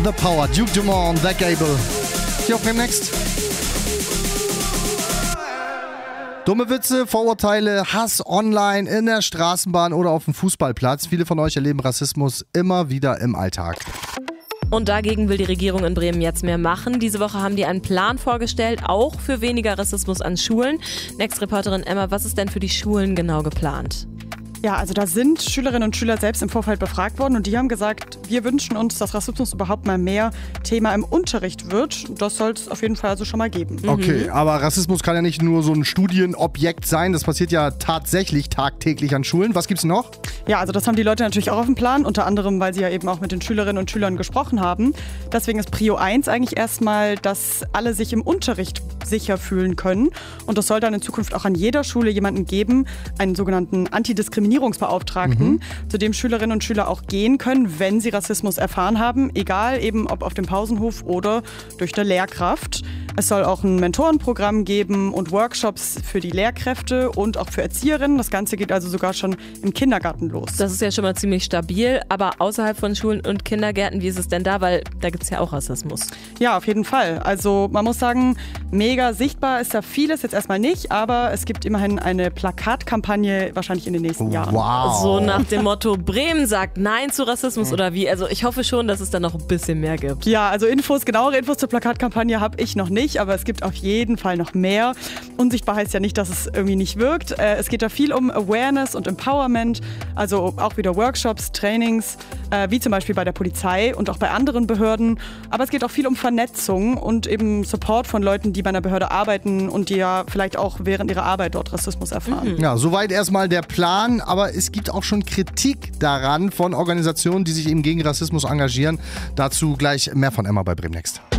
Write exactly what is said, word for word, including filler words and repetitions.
The Power, Duke Dumont, The Gable. Hier auf dem Next. Dumme Witze, Vorurteile, Hass online, in der Straßenbahn oder auf dem Fußballplatz. Viele von euch erleben Rassismus immer wieder im Alltag. Und dagegen will die Regierung in Bremen jetzt mehr machen. Diese Woche haben die einen Plan vorgestellt, auch für weniger Rassismus an Schulen. Next-Reporterin Emma, was ist denn für die Schulen genau geplant? Ja, also da sind Schülerinnen und Schüler selbst im Vorfeld befragt worden und die haben gesagt, wir wünschen uns, dass Rassismus überhaupt mal mehr Thema im Unterricht wird. Das soll es auf jeden Fall also schon mal geben. Okay, Mhm. aber Rassismus kann ja nicht nur so ein Studienobjekt sein. Das passiert ja tatsächlich tagtäglich an Schulen. Was gibt's noch? Ja, also das haben die Leute natürlich auch auf dem Plan, unter anderem, weil sie ja eben auch mit den Schülerinnen und Schülern gesprochen haben. Deswegen ist Prio eins eigentlich erstmal, dass alle sich im Unterricht sicher fühlen können. Und das soll dann in Zukunft auch an jeder Schule jemanden geben, einen sogenannten Antidiskriminierungsbeauftragten, mhm. zu dem Schülerinnen und Schüler auch gehen können, wenn sie Rassismus erfahren haben, egal eben ob auf dem Pausenhof oder durch eine Lehrkraft. Es soll auch ein Mentorenprogramm geben und Workshops für die Lehrkräfte und auch für Erzieherinnen. Das Ganze geht also sogar schon im Kindergarten los. Das ist ja schon mal ziemlich stabil, aber außerhalb von Schulen und Kindergärten, wie ist es denn da? Weil da gibt es ja auch Rassismus. Ja, auf jeden Fall. Also man muss sagen, mega sichtbar ist da vieles jetzt erstmal nicht, aber es gibt immerhin eine Plakatkampagne wahrscheinlich in den nächsten Jahren. Wow. So nach dem Motto, Bremen sagt Nein zu Rassismus oder wie? Also ich hoffe schon, dass es da noch ein bisschen mehr gibt. Ja, also Infos, genauere Infos zur Plakatkampagne habe ich noch nicht, aber es gibt auf jeden Fall noch mehr. Unsichtbar heißt ja nicht, dass es irgendwie nicht wirkt. Es geht da viel um Awareness und Empowerment, also auch wieder Workshops, Trainings, wie zum Beispiel bei der Polizei und auch bei anderen Behörden. Aber es geht auch viel um Vernetzung und eben Support von Leuten, die bei einer Behörde arbeiten und die ja vielleicht auch während ihrer Arbeit dort Rassismus erfahren. Mhm. Ja, soweit erstmal der Plan, aber es gibt auch schon Kritik daran von Organisationen, die sich eben gegen Rassismus engagieren. Dazu gleich mehr von Emma bei Bremen Next.